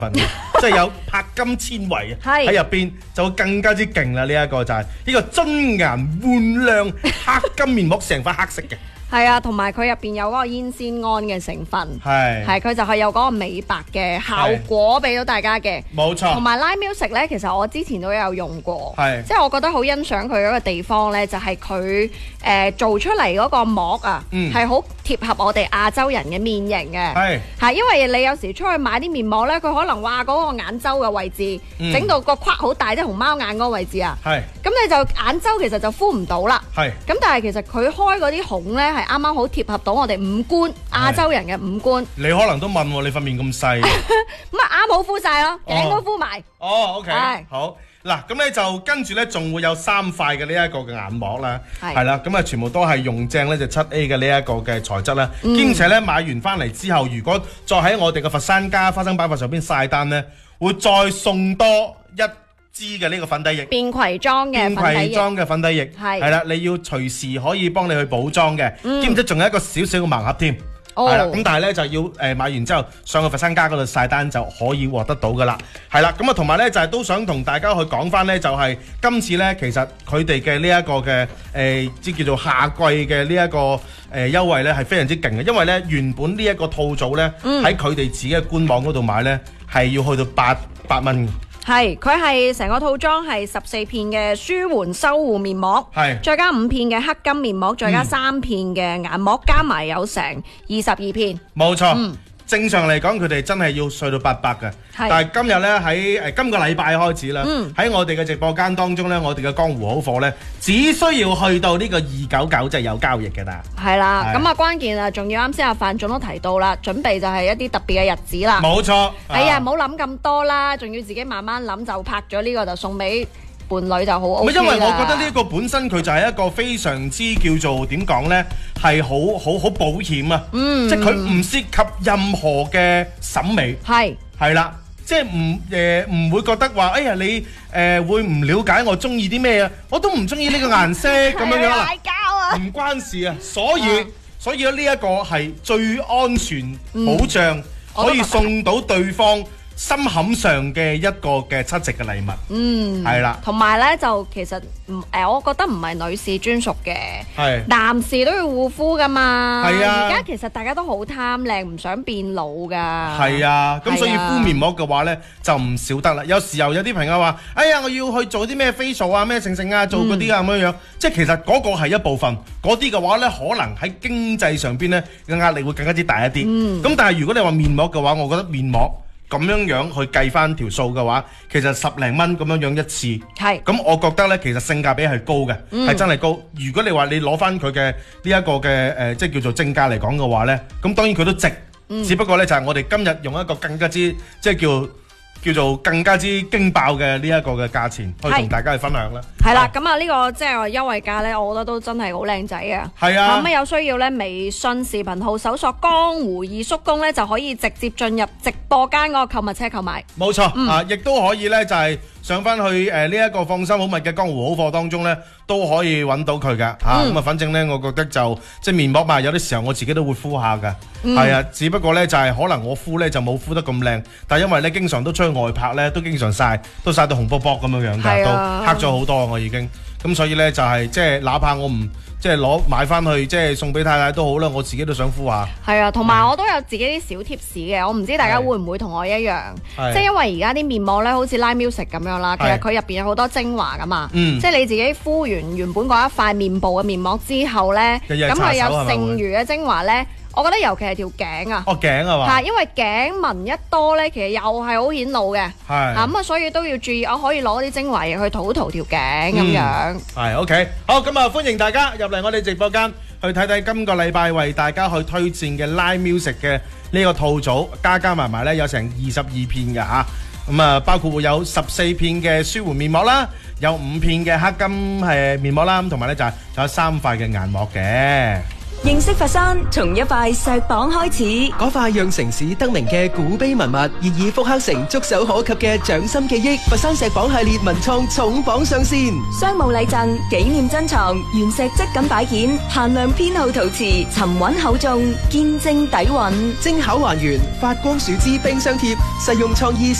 即係有鉑金纖維喺入邊，就會更加之勁啦。呢一個就係呢個樽顏煥亮鉑金面膜，成塊黑色嘅。 係啊，同埋佢入邊有嗰個煙酰胺嘅成分，係佢就係有嗰個美白嘅效果俾到大家嘅， 冇錯。同埋 Line Music 咧，其實我之前都有用過，即係我覺得好欣賞佢嗰個地方咧，就係佢做出嚟嗰個膜啊，係好貼合我哋亞洲人嘅面型嘅，係因為你有時出去買啲面膜咧，佢可能話嗰個眼周嘅位置整到個框好大，即係熊貓眼嗰個位置啊，咁你就眼周其實就敷唔到啦，咁但係其實佢開嗰啲孔咧係啱啱好貼合到我哋五官亞洲人嘅五官。你可能都問喎，你塊面咁細， 咁啊啱好敷晒咯，頸都敷埋。 OK，好。嗱，咁咧就跟住咧，仲會有3塊嘅呢一個嘅眼膜啦，係啦，咁啊全部都係用正咧就7A 嘅呢一個嘅材質啦，兼且咧買完翻嚟之後，如果再喺我哋嘅佛山家花生板塊上邊晒單咧，會再送多1支嘅呢個粉底液， 便攜裝嘅粉底液，係啦，你要隨時可以幫你去補妝嘅，兼且仲有一個少少嘅盲盒添。係啦，咁但係咧就要買完之後上去佛山家嗰度晒單就可以獲得到噶啦。係啦，咁啊同埋咧就係都想同大家去講翻咧，就係今次咧其實佢哋嘅呢一個嘅即叫做夏季嘅呢一個優惠咧係非常之勁嘅，因為咧原本呢一個套組咧喺佢哋自己嘅官網嗰度買咧係要去到800蚊。係，佢係成個套裝係14片嘅舒緩修護面膜，再加5片嘅黑金面膜，再加3片嘅眼膜，加埋有成22片。 冇錯。正常嚟講，佢哋真係要碎到800嘅，但係今日咧喺今個禮拜開始啦，喺我哋嘅直播間當中咧，我哋嘅江湖好貨咧，只需要去到呢個299就有交易嘅啦。 係啦，咁啊關鍵啊，仲要啱先阿范總都提到啦，準備就係一啲特別嘅日子啦。 冇錯。 哎呀，唔好諗咁多啦，仲要自己慢慢諗，就拍咗呢個就送俾伴侶就好 OK 啦。 因為我覺得呢個本身佢就係一個非常之叫做點講呢，係好保險啊！即係佢唔涉及任何嘅審美，係啦，即係唔會覺得話，哎呀你會唔了解我中意啲咩啊？我都唔中意呢個顏色咁樣啦，唔關事啊！所以呢一個係最安全保障，可以送到對方心坎上嘅一個嘅7夕嘅禮物，係啦， 同埋咧就其實我覺得唔係女士專屬嘅，男士都要護膚噶嘛。係啊，而家其實大家都好貪靚，唔想變老噶。係啊，咁所以敷面膜嘅話咧就唔少得啦。有時候有啲朋友話：哎呀，我要去做啲咩 facial 啊、咩成啊，做嗰啲啊咁樣，即係其實嗰個係一部分，嗰啲嘅話咧可能喺經濟上邊咧嘅壓力會更加之大一啲。咁但係如果你話面膜嘅話，我覺得面膜咁樣去計翻條數嘅話，其實10零蚊咁樣一次，咁我覺得呢，其實性價比係高嘅，係真係高。如果你話你攞翻佢嘅呢一個嘅即係叫做正價嚟講嘅話呢，咁當然佢都值，只不過呢，就係我哋今日用一個更加之即係叫做更加之驚爆嘅呢一個嘅價錢去同大家去分享啦。係啦，咁啊呢個即係優惠價呢，我覺得都真係好靚仔啊。係啊，咁有需要呢，微信視頻號搜索江湖二叔公呢，就可以直接進入直播間嗰個購物車購買。冇錯，亦都可以呢，就係上翻去呢一個放心好物嘅江湖好貨當中呢，都可以揾到佢噶嚇。咁反正呢，我覺得就即係面膜嘛，有啲時候我自己都會敷下噶。係啊，只不過呢，就係可能我敷呢，就冇敷得咁靚，但係因為呢，經常都出去外拍呢，都經常曬，都曬到紅卜卜咁樣樣㗎，都黑咗好多我已經。咁所以呢，就係即係哪怕我唔即係買翻去即係送俾太太都好啦，我自己都想敷下。係啊，同埋我都有自己啲小貼士嘅，我唔知大家會唔會同我一樣，即係因為而家啲面膜呢，好似 Line Music 咁樣啦，其實佢入邊有好多精華噶嘛，即係你自己敷完原本嗰一塊面部嘅面膜之後呢，咁佢有剩餘嘅精華呢。我覺得尤其係條頸啊，頸係嘛，因為頸紋一多咧，其實又係好顯老嘅，咁啊，所以都要注意，我可以攞啲精華液去塗條頸咁樣。係 OK， 好，咁啊，歡迎大家入嚟我哋直播間去睇睇今個禮拜為大家去推薦嘅 Line Music 嘅呢個套組，加埋咧有成22片嘅嚇，咁啊包括會有14片嘅舒緩面膜啦，有5片嘅黑金面膜啦，咁同埋咧就係仲有3塊嘅眼膜嘅。 認識佛山，從一塊石榜開始。 嗰塊讓城市得名嘅古碑文物，現已復刻成觸手可及嘅掌心記憶。佛山石榜系列文創重磅上線， 商務禮贈、紀念珍藏、原石質感擺件、限量編號陶瓷，沉穩厚重，見證底蘊， 精巧還原，發光樹脂冰箱貼，實用創意。